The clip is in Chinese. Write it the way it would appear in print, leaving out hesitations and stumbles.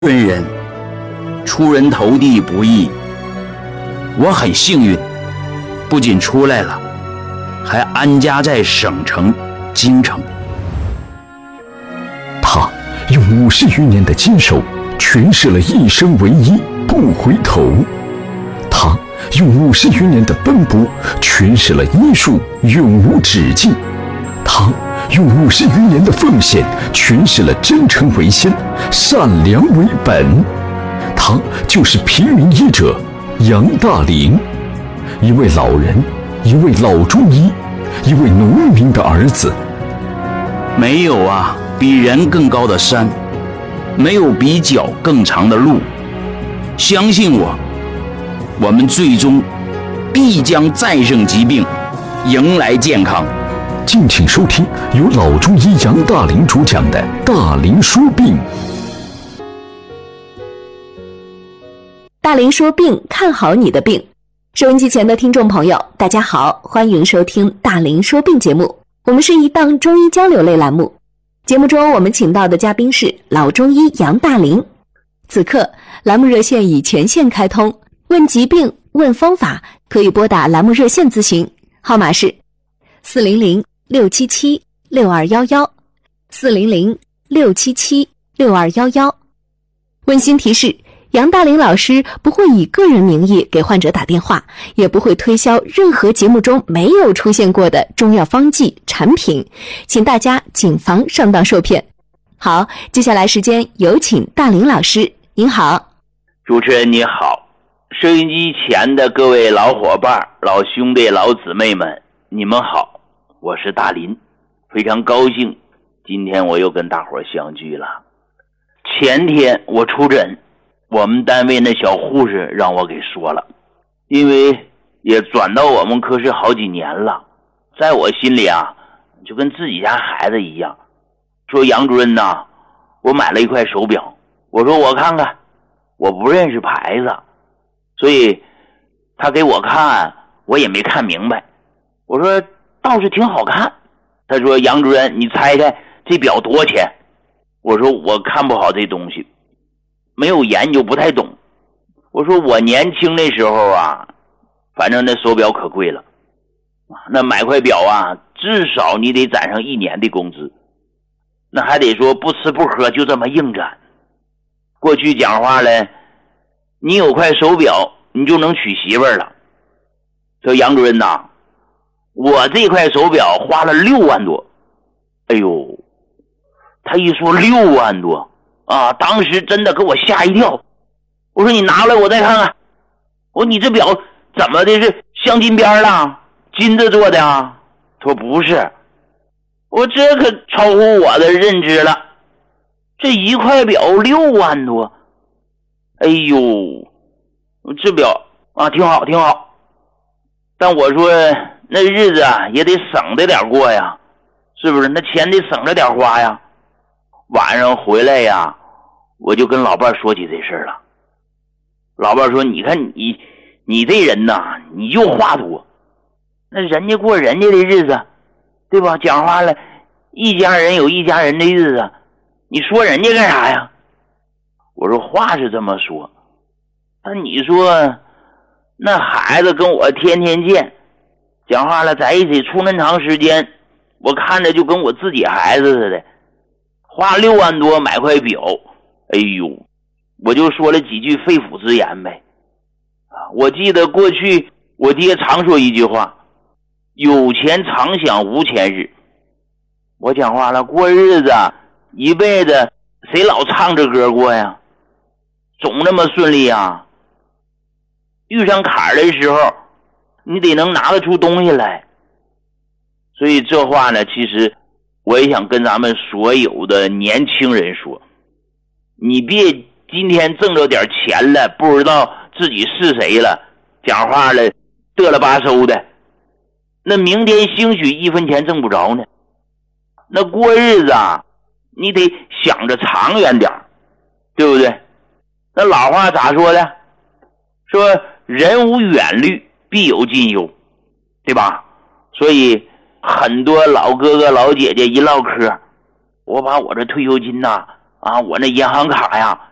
军人，出人头地不易。我很幸运，不仅出来了，还安家在省城京城。 他用50余年的坚守诠释了一生唯一，不回头。他用50余年的奔波诠释了医术永无止境。他用50余年的奉献诠释了真诚为先，善良为本。他就是平民医者杨大林，一位老人，一位老中医，一位农民的儿子。 没有啊比人更高的山，没有比脚更长的路。相信我，我们最终必将战胜疾病，迎来健康。 敬请收听由老中医杨大林主讲的《大林说病》。 大林说病，看好你的病。收音机前的听众朋友，大家好，欢迎收听大林说病节目。我们是一档中医交流类栏目，节目中我们请到的嘉宾是老中医杨大林。此刻栏目热线已全线开通，问疾病问方法可以拨打栏目热线咨询，号码是400-677-6211，400-677-6211。温馨提示，杨大林老师不会以个人名义给患者打电话，也不会推销任何节目中没有出现过的中药方剂产品，请大家谨防上当受骗。好，接下来时间有请大林老师。您好。 主持人你好，收音机前的各位老伙伴、老兄弟、老姊妹们，你们好，我是大林，非常高兴今天我又跟大伙相聚了。前天我出诊，我们单位那小护士让我给说了，因为也转到我们科室好几年了，在我心里啊就跟自己家孩子一样。说杨主任呐，我买了一块手表，我说我看看，我不认识牌子，所以他给我看，我也没看明白。我说倒是挺好看。他说杨主任你猜猜这表多少钱？我说我看不好这东西，没有研究不太懂。我说我年轻的时候啊，反正那手表可贵了，那买块表啊至少你得攒上1年的工资，那还得说不吃不喝就这么硬攒。过去讲话了，你有块手表你就能娶媳妇儿了。说杨主任呐，我这块手表花了6万多。哎呦，他一说6万多啊，当时真的给我吓一跳。我说你拿来我再看看。我说你这表怎么的，是镶金边了，金子做的啊？他说不是。我这可超乎我的认知了，这一块表6万多。哎呦，这表啊挺好挺好，但我说那日子啊也得省着点过呀，是不是？那钱得省着点花呀。晚上回来呀，我就跟老伴说起这事儿了。老伴说你看你这人呐，你就话多，那人家过人家的日子，对吧？讲话了，一家人有一家人的日子，你说人家干啥呀？我说话是这么说，但你说那孩子跟我天天见，讲话了在一起处那么长时间，我看着就跟我自己孩子似的，花6万多买块表。哎呦，我就说了几句肺腑之言呗。我记得过去我爹常说一句话，有钱常想无钱日。我讲话了，过日子一辈子谁老唱着歌过呀？总那么顺利啊？遇上坎儿的时候你得能拿得出东西来。所以这话呢，其实我也想跟咱们所有的年轻人说，你别今天挣着点钱了，不知道自己是谁了，讲话了嘚了吧嗖的，那明天兴许1分钱挣不着呢。那过日子啊，你得想着长远点，对不对？那老话咋说的？说人无远虑，必有近忧，对吧？所以很多老哥哥老姐姐一唠嗑，我把我这退休金呐，我那银行卡呀